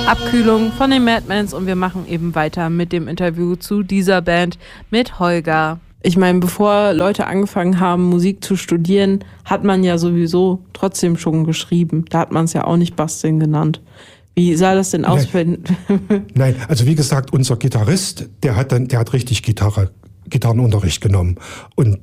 Abkühlung von den Madmans und wir machen eben weiter mit dem Interview zu dieser Band mit Holger. Ich meine, bevor Leute angefangen haben, Musik zu studieren, hat man ja sowieso trotzdem schon geschrieben. Da hat man es ja auch nicht Basteln genannt. Wie sah das denn aus? Nein, also wie gesagt, unser Gitarrist, der hat richtig Gitarrenunterricht genommen. Und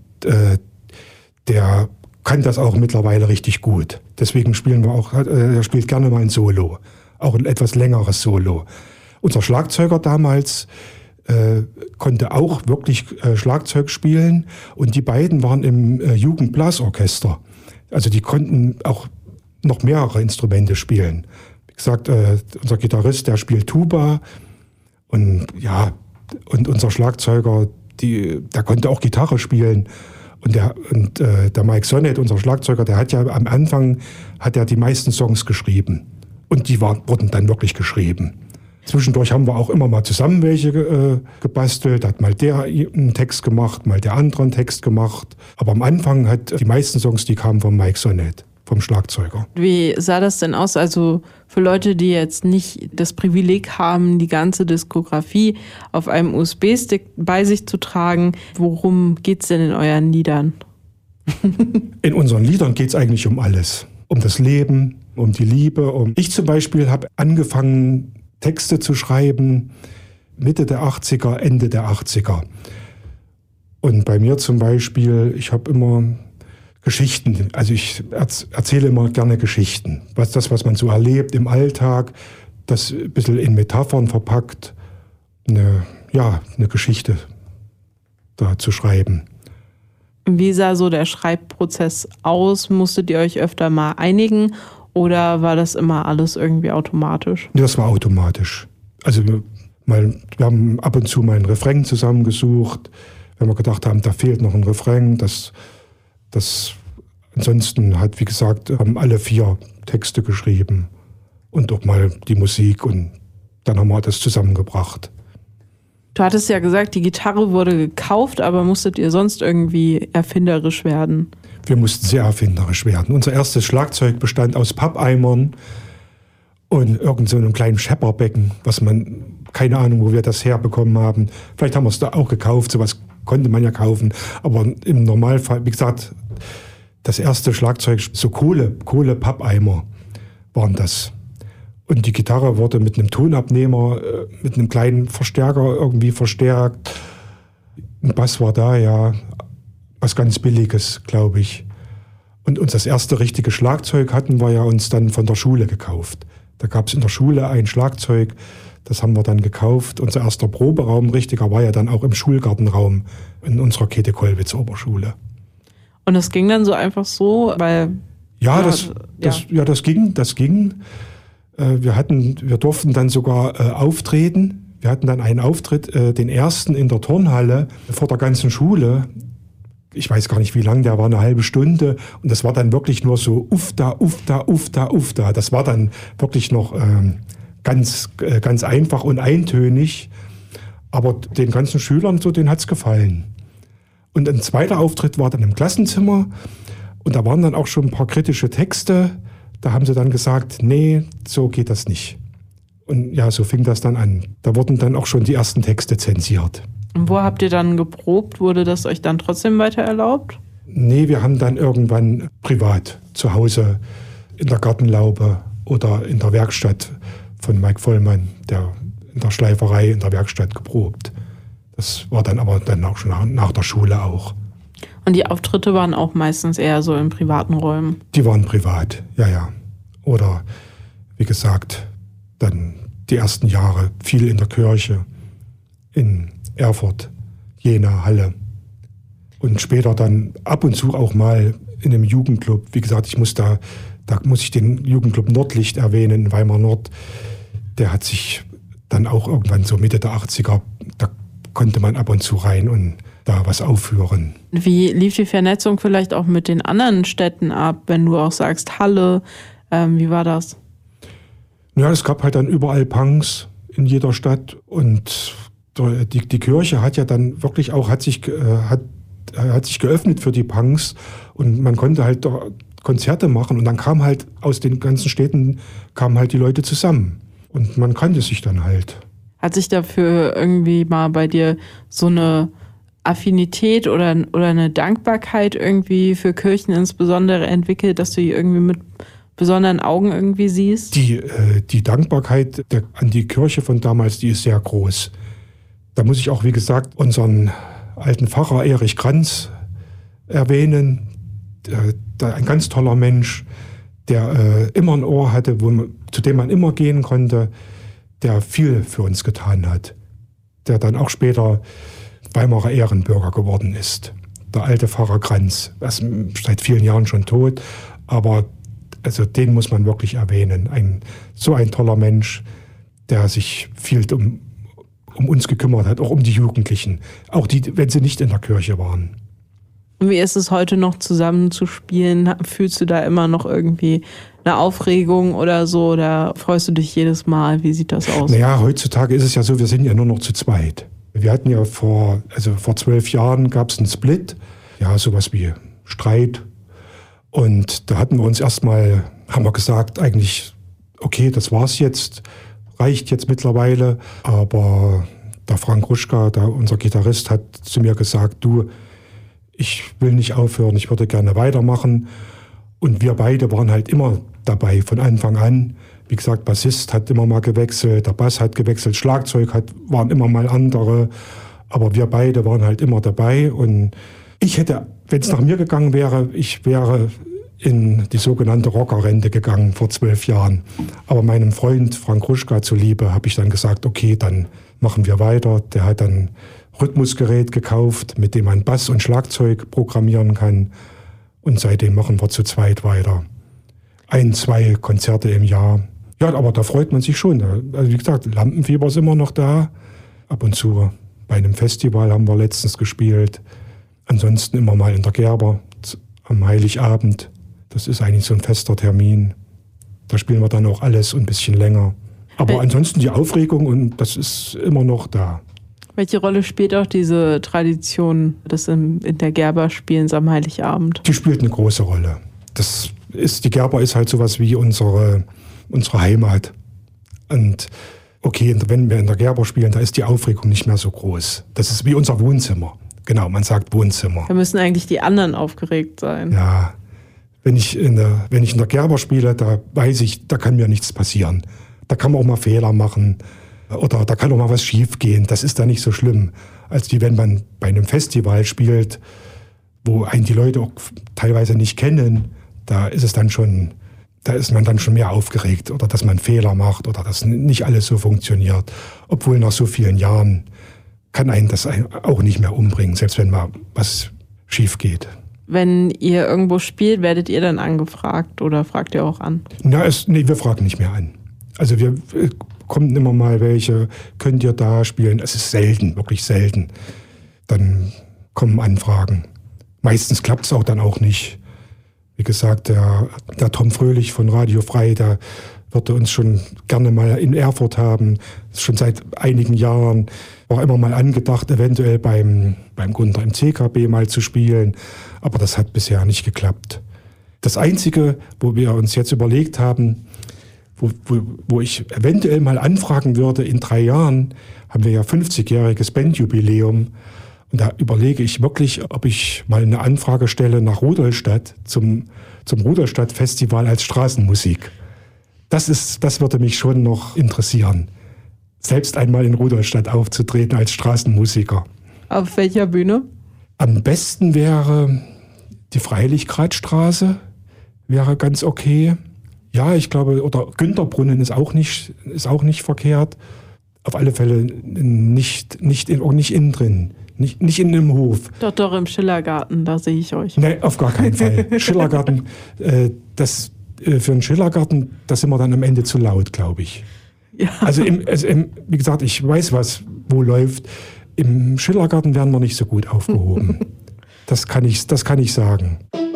der kann das auch mittlerweile richtig gut. Deswegen spielen wir auch, er spielt gerne mal ein Solo. Auch ein etwas längeres Solo. Unser Schlagzeuger damals konnte auch wirklich Schlagzeug spielen und die beiden waren im Jugendblasorchester. Also die konnten auch noch mehrere Instrumente spielen. Wie gesagt, unser Gitarrist, der spielt Tuba und ja, und unser Schlagzeuger, der konnte auch Gitarre spielen. Und der Mike Sonnet, unser Schlagzeuger, der hat ja am Anfang die meisten Songs geschrieben. Und die wurden dann wirklich geschrieben. Zwischendurch haben wir auch immer mal zusammen welche gebastelt. Da hat mal der einen Text gemacht, mal der andere einen Text gemacht. Aber am Anfang hat die meisten Songs, die kamen von Mike Sonnet, vom Schlagzeuger. Wie sah das denn aus? Also für Leute, die jetzt nicht das Privileg haben, die ganze Diskografie auf einem USB-Stick bei sich zu tragen, worum geht's denn in euren Liedern? In unseren Liedern geht's eigentlich um alles. Um das Leben, um die Liebe. Ich zum Beispiel habe angefangen, Texte zu schreiben, Mitte der 80er, Ende der 80er. Und bei mir zum Beispiel, ich habe immer Geschichten, also ich erzähle immer gerne Geschichten. Was man so erlebt im Alltag, das ein bisschen in Metaphern verpackt, eine Geschichte da zu schreiben. Wie sah so der Schreibprozess aus? Musstet ihr euch öfter mal einigen oder war das immer alles irgendwie automatisch? Das war automatisch. Also wir haben ab und zu mal einen Refrain zusammengesucht, wenn wir gedacht haben, da fehlt noch ein Refrain. Ansonsten wie gesagt, haben alle 4 Texte geschrieben und auch mal die Musik und dann haben wir das zusammengebracht. Du hattest ja gesagt, die Gitarre wurde gekauft, aber musstet ihr sonst irgendwie erfinderisch werden? Wir mussten sehr erfinderisch werden. Unser erstes Schlagzeug bestand aus Pappeimern und irgend so einem kleinen Schepperbecken, keine Ahnung, wo wir das herbekommen haben. Vielleicht haben wir es da auch gekauft, sowas konnte man ja kaufen. Aber im Normalfall, wie gesagt, das erste Schlagzeug, so Kohle-Pappeimer waren das. Und die Gitarre wurde mit einem Tonabnehmer, mit einem kleinen Verstärker irgendwie verstärkt. Ein Bass war da, ja, was ganz Billiges, glaube ich. Und das erste richtige Schlagzeug hatten wir ja uns dann von der Schule gekauft. Da gab es in der Schule ein Schlagzeug, das haben wir dann gekauft. Unser erster Proberaum richtiger war ja dann auch im Schulgartenraum in unserer Käthe-Kollwitz-Oberschule. Und das ging dann so einfach so, weil... Das ging. Wir durften dann sogar auftreten. Wir hatten dann einen Auftritt, den ersten in der Turnhalle vor der ganzen Schule. Ich weiß gar nicht, wie lang, der war eine halbe Stunde. Und das war dann wirklich nur so ufda. Das war dann wirklich noch ganz einfach und eintönig. Aber den ganzen Schülern, so, denen hat's gefallen. Und ein zweiter Auftritt war dann im Klassenzimmer. Und da waren dann auch schon ein paar kritische Texte. Da haben sie dann gesagt, nee, so geht das nicht. Und ja, so fing das dann an. Da wurden dann auch schon die ersten Texte zensiert. Und wo habt ihr dann geprobt? Wurde das euch dann trotzdem weiter erlaubt? Nee, wir haben dann irgendwann privat zu Hause in der Gartenlaube oder in der Werkstatt von Mike Vollmann, der in der Schleiferei in der Werkstatt geprobt. Das war dann aber dann auch schon nach der Schule auch. Und die Auftritte waren auch meistens eher so in privaten Räumen? Die waren privat, ja. Oder wie gesagt, dann die ersten Jahre viel in der Kirche, in Erfurt, Jena, Halle. Und später dann ab und zu auch mal in einem Jugendclub. Wie gesagt, da muss ich den Jugendclub Nordlicht erwähnen, in Weimar Nord. Der hat sich dann auch irgendwann so Mitte der 80er, da konnte man ab und zu rein und da was aufführen. Wie lief die Vernetzung vielleicht auch mit den anderen Städten ab, wenn du auch sagst Halle? Wie war das? Ja, es gab halt dann überall Punks in jeder Stadt und die Kirche hat ja dann wirklich auch, hat sich geöffnet für die Punks und man konnte halt Konzerte machen und dann kam halt aus den ganzen Städten kamen halt die Leute zusammen. Und man kannte sich dann halt. Hat sich dafür irgendwie mal bei dir so eine Affinität oder eine Dankbarkeit irgendwie für Kirchen insbesondere entwickelt, dass du die irgendwie mit besonderen Augen irgendwie siehst? Die Dankbarkeit an die Kirche von damals, die ist sehr groß. Da muss ich auch, wie gesagt, unseren alten Pfarrer Erich Kranz erwähnen. Ein ganz toller Mensch, der immer ein Ohr hatte, zu dem man immer gehen konnte, der viel für uns getan hat. Der dann auch später Weimarer Ehrenbürger geworden ist. Der alte Pfarrer Kranz. Er ist seit vielen Jahren schon tot, aber also den muss man wirklich erwähnen. So ein toller Mensch, der sich viel um uns gekümmert hat, auch um die Jugendlichen. Auch die, wenn sie nicht in der Kirche waren. Wie ist es heute noch zusammen zu spielen? Fühlst du da immer noch irgendwie eine Aufregung oder so? Oder freust du dich jedes Mal? Wie sieht das aus? Naja, heutzutage ist es ja so, wir sind ja nur noch zu zweit. Wir hatten ja vor 12 Jahren gab es einen Split. Ja, sowas wie Streit. Und da hatten wir uns haben wir gesagt, eigentlich, okay, das war's jetzt. Reicht jetzt mittlerweile. Aber der Frank Ruschka, unser Gitarrist, hat zu mir gesagt, du, ich will nicht aufhören, ich würde gerne weitermachen. Und wir beide waren halt immer dabei, von Anfang an. Wie gesagt, Bassist hat immer mal gewechselt, der Bass hat gewechselt, Schlagzeug waren immer mal andere. Aber wir beide waren halt immer dabei. Und ich hätte, wenn es nach mir gegangen wäre, ich wäre in die sogenannte Rockerrente gegangen vor 12 Jahren. Aber meinem Freund Frank Ruschka zuliebe habe ich dann gesagt, okay, dann machen wir weiter. Der hat dann Rhythmusgerät gekauft, mit dem man Bass und Schlagzeug programmieren kann. Und seitdem machen wir zu zweit weiter. 1-2 Konzerte im Jahr. Ja, aber da freut man sich schon. Also wie gesagt, Lampenfieber ist immer noch da. Ab und zu bei einem Festival haben wir letztens gespielt. Ansonsten immer mal in der Gerber am Heiligabend. Das ist eigentlich so ein fester Termin. Da spielen wir dann auch alles und ein bisschen länger. Aber ansonsten die Aufregung, und das ist immer noch da. Welche Rolle spielt auch diese Tradition des in der Gerber Spielens am Heiligabend? Die spielt eine große Rolle. Die Gerber ist halt sowas wie unsere Heimat. Und okay, wenn wir in der Gerber spielen, da ist die Aufregung nicht mehr so groß. Das ist wie unser Wohnzimmer. Genau, man sagt Wohnzimmer. Da müssen eigentlich die anderen aufgeregt sein. Ja, wenn ich in der Gerber spiele, da weiß ich, da kann mir nichts passieren. Da kann man auch mal Fehler machen oder da kann auch mal was schief gehen. Das ist da nicht so schlimm, als wenn man bei einem Festival spielt, wo einen die Leute auch teilweise nicht kennen. Da ist man dann schon mehr aufgeregt, oder dass man Fehler macht oder dass nicht alles so funktioniert. Obwohl nach so vielen Jahren kann einen das auch nicht mehr umbringen, selbst wenn mal was schief geht. Wenn ihr irgendwo spielt, werdet ihr dann angefragt oder fragt ihr auch an? Wir fragen nicht mehr an. Also wir kommen immer mal welche, könnt ihr da spielen? Es ist selten, wirklich selten. Dann kommen Anfragen. Meistens klappt es auch dann auch nicht. Wie gesagt, der Tom Fröhlich von Radio Frei, der würde uns schon gerne mal in Erfurt haben. Schon seit einigen Jahren war immer mal angedacht, eventuell beim Gunther im CKB mal zu spielen. Aber das hat bisher nicht geklappt. Das Einzige, wo wir uns jetzt überlegt haben, wo ich eventuell mal anfragen würde, in 3 Jahren haben wir ja 50-jähriges Bandjubiläum. Und da überlege ich wirklich, ob ich mal eine Anfrage stelle nach Rudolstadt zum Rudolstadt-Festival als Straßenmusik. Das würde mich schon noch interessieren, selbst einmal in Rudolstadt aufzutreten als Straßenmusiker. Auf welcher Bühne? Am besten wäre die Freilichgradstraße, wäre ganz okay. Ja, ich glaube, oder Günterbrunnen ist auch nicht verkehrt. Auf alle Fälle nicht innen drin. Nicht in einem Hof. Doch, im Schillergarten, da sehe ich euch. Nein, auf gar keinen Fall. Schillergarten, für einen Schillergarten, da sind wir dann am Ende zu laut, glaube ich. Ja. Also, wie gesagt, ich weiß, wo läuft. Im Schillergarten werden wir nicht so gut aufgehoben. Das kann ich sagen.